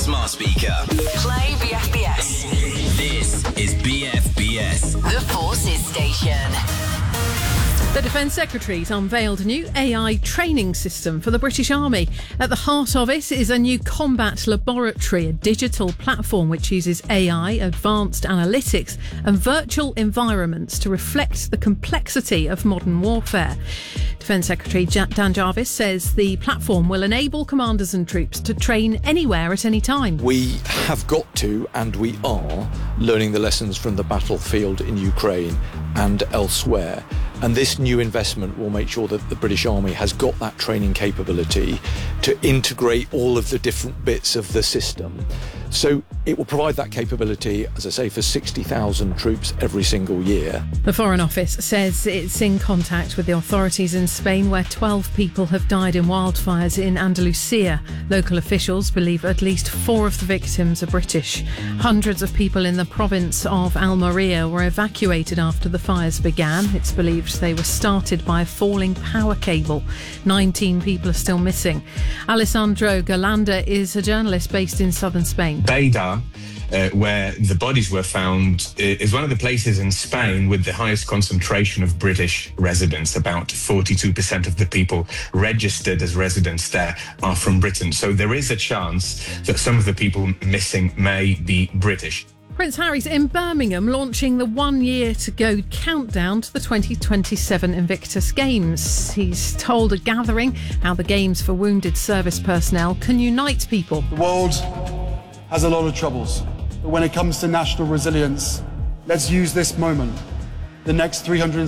smart speaker. Play BFBS. This is BFBS. The Forces Station. The Defence Secretary's unveiled a new AI training system for the British Army. At the heart of it is a new combat laboratory, a digital platform which uses AI, advanced analytics and virtual environments to reflect the complexity of modern warfare. Defence Secretary Dan Jarvis says the platform will enable commanders and troops to train anywhere at any time. We have got to, and we are, learning the lessons from the battlefield in Ukraine and elsewhere. And this new investment will make sure that the British Army has got that training capability to integrate all of the different bits of the system. So it will provide that capability, as I say, for 60,000 troops every single year. The Foreign Office says it's in contact with the authorities in Spain, where 12 people have died in wildfires in Andalusia. Local officials believe at least 4 of the victims are British. Hundreds of people in the province of Almeria were evacuated after the fires began. It's believed they were started by a falling power cable. 19 people are still missing. Alessandro Galanda is a journalist based in southern Spain. Lleida, where the bodies were found, is one of the places in Spain with the highest concentration of British residents. About 42% of the people registered as residents there are from Britain. So there is a chance that some of the people missing may be British. Prince Harry's in Birmingham launching the 1 year to go countdown to the 2027 Invictus Games. He's told a gathering how the Games for wounded service personnel can unite people. The world has a lot of troubles, but when it comes to national resilience, let's use this moment, the next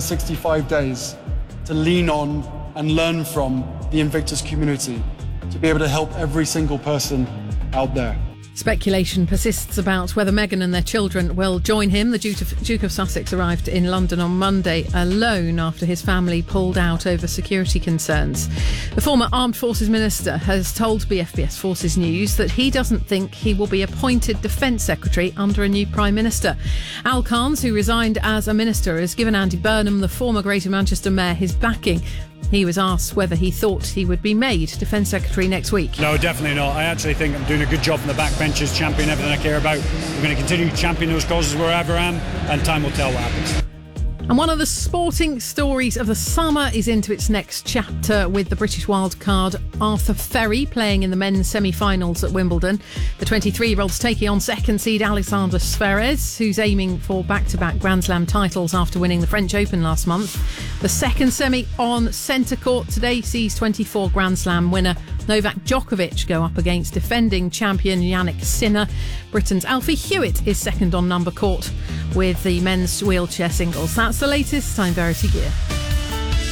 365 days, to lean on and learn from the Invictus community, to be able to help every single person out there. Speculation persists about whether Meghan and their children will join him. The Duke of Sussex arrived in London on Monday alone after his family pulled out over security concerns. The former Armed Forces Minister has told BFBS Forces News that he doesn't think he will be appointed Defence Secretary under a new Prime Minister. Al Carnes, who resigned as a minister, has given Andy Burnham, the former Greater Manchester Mayor, his backing. He was asked whether he thought he would be made Defence Secretary next week. No, definitely not. I actually think I'm doing a good job in the backbenches, championing everything I care about. I'm going to continue championing those causes wherever I am, and time will tell what happens. And one of the sporting stories of the summer is into its next chapter with the British wildcard Arthur Ferry playing in the men's semi-finals at Wimbledon. The 23-year-old's taking on second seed Alexander Zverev, who's aiming for back-to-back Grand Slam titles after winning the French Open last month. The second semi on centre court today sees 24 Grand Slam winner Novak Djokovic go up against defending champion Yannick Sinner. Britain's Alfie Hewitt is second on number court with the men's wheelchair singles. That's the latest. I'm Verity Gear.